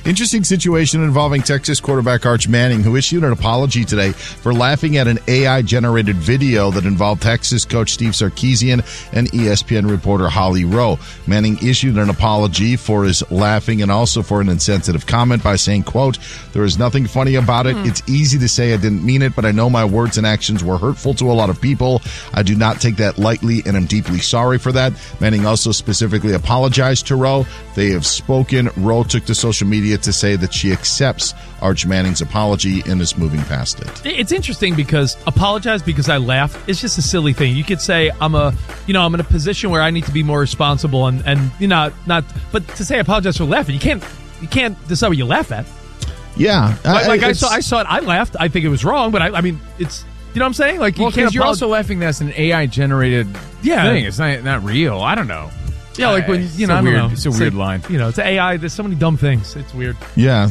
Interesting situation involving Texas quarterback Arch Manning, who issued an apology today for laughing at an AI-generated video that involved Texas coach Steve Sarkisian and ESPN reporter Holly Rowe. Manning issued an apology for his laughing and also for an insensitive comment by saying, quote, "There is nothing funny about it. It's easy to say I didn't mean it, but I know my words and actions were hurtful to a lot of people. I do not take that lightly, and I'm deeply sorry for that." Manning also specifically apologized to Rowe. They have spoken. Rowe took to social media to say that she accepts Arch Manning's apology and is moving past it. It's interesting because apologize because I laugh is just a silly thing. You could say I'm in a position where I need to be more responsible and not. But to say apologize for laughing, you can't decide what you laugh at. Yeah, I saw it. I laughed. I think it was wrong, but I mean, it's. You know what I'm saying? Like, you can't. You're also laughing that's an AI generated thing. It's not real. I don't know. Yeah, like when I don't know. It's a weird line. It's AI. There's so many dumb things. It's weird. Yeah,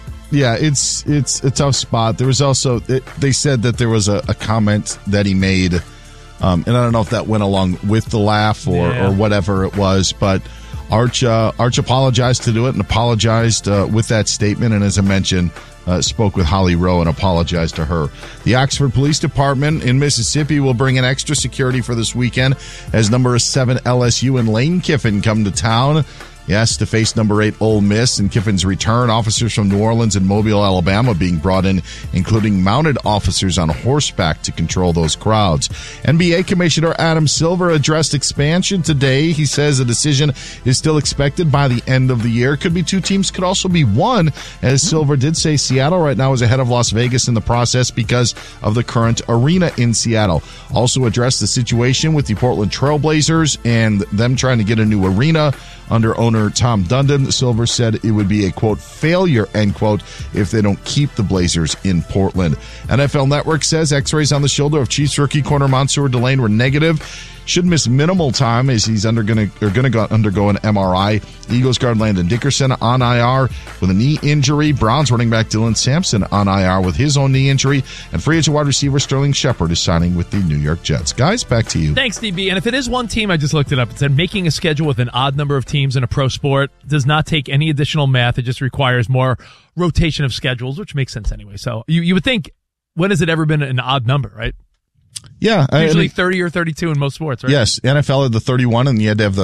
it's a tough spot. There was also they said that there was a comment that he made, and I don't know if that went along with the laugh or whatever it was, but Arch apologized to do it and apologized with that statement, and as I mentioned, spoke with Holly Rowe and apologized to her. The Oxford Police Department in Mississippi will bring in extra security for this weekend as number 7 LSU and Lane Kiffin come to town. Yes, to face number 8 Ole Miss. In Kiffin's return, officers from New Orleans and Mobile, Alabama being brought in, including mounted officers on horseback to control those crowds. NBA Commissioner Adam Silver addressed expansion today. He says a decision is still expected by the end of the year. Could be 2 teams, could also be 1. As Silver did say, Seattle right now is ahead of Las Vegas in the process because of the current arena in Seattle. Also addressed the situation with the Portland Trail Blazers and them trying to get a new arena under owner Tom Dundon. Silver said it would be a, quote, failure, end quote, if they don't keep the Blazers in Portland. NFL Network says x-rays on the shoulder of Chiefs rookie corner Mansour Delane were negative. Should miss minimal time as he's going to undergo an MRI. Eagles guard Landon Dickerson on IR with a knee injury. Browns running back Dylan Sampson on IR with his own knee injury. And free agent wide receiver Sterling Shepard is signing with the New York Jets. Guys, back to you. Thanks, DB. And if it is one team, I just looked it up. It said making a schedule with an odd number of teams in a pro sport does not take any additional math. It just requires more rotation of schedules, which makes sense anyway. So you would think, when has it ever been an odd number, right? Yeah. Usually 30 or 32 in most sports, right? Yes. NFL had the 31 and you had to have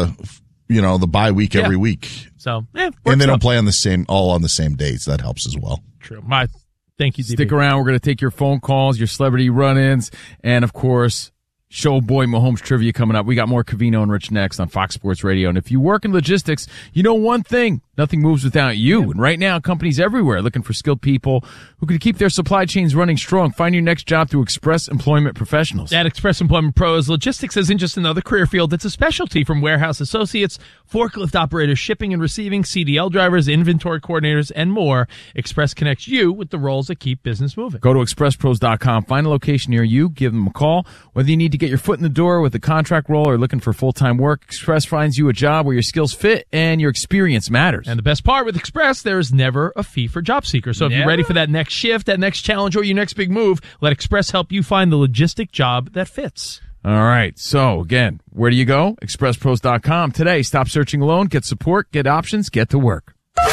the bye week every week. So, and they don't play on the same days. That helps as well. True. Thank you, DB. Stick around. We're going to take your phone calls, your celebrity run-ins, and of course, Showboy Mahomes trivia coming up. We got more Covino and Rich next on Fox Sports Radio. And if you work in logistics, you know one thing. Nothing moves without you. And right now, companies everywhere are looking for skilled people who can keep their supply chains running strong. Find your next job through Express Employment Professionals. At Express Employment Pros, logistics isn't just another career field. It's a specialty, from warehouse associates, forklift operators, shipping and receiving, CDL drivers, inventory coordinators, and more. Express connects you with the roles that keep business moving. Go to expresspros.com. Find a location near you. Give them a call. Whether you need to get your foot in the door with a contract role or looking for full-time work, Express finds you a job where your skills fit and your experience matters. And the best part, with Express, there is never a fee for job seekers. So if you're ready for that next shift, that next challenge, or your next big move, let Express help you find the logistic job that fits. All right. So, again, where do you go? ExpressPros.com. Today, stop searching alone. Get support. Get options. Get to work.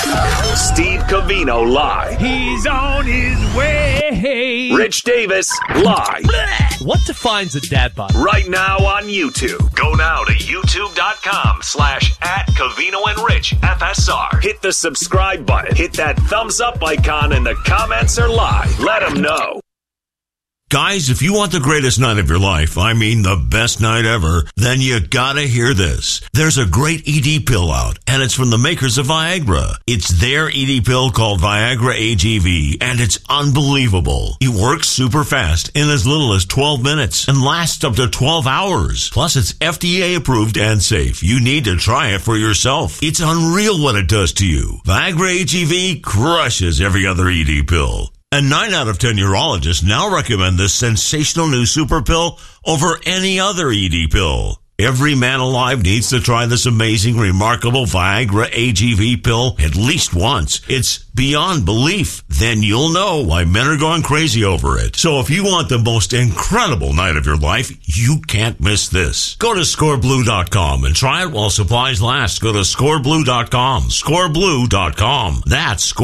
Steve Covino live. He's on his way. Rich Davis live. What defines a dad bod? Right now on YouTube. Go now to youtube.com/@CovinoandRichFSR. Hit the subscribe button. Hit that thumbs up icon, and the comments are live. Let them know. Guys, if you want the greatest night of your life, I mean the best night ever, then you gotta hear this. There's a great ED pill out, and it's from the makers of Viagra. It's their ED pill called Viagra AGV, and it's unbelievable. It works super fast in as little as 12 minutes and lasts up to 12 hours. Plus, it's FDA approved and safe. You need to try it for yourself. It's unreal what it does to you. Viagra AGV crushes every other ED pill. And 9 out of 10 urologists now recommend this sensational new super pill over any other ED pill. Every man alive needs to try this amazing, remarkable Viagra AGV pill at least once. It's beyond belief. Then you'll know why men are going crazy over it. So if you want the most incredible night of your life, you can't miss this. Go to scoreblue.com and try it while supplies last. Go to scoreblue.com. Scoreblue.com. That's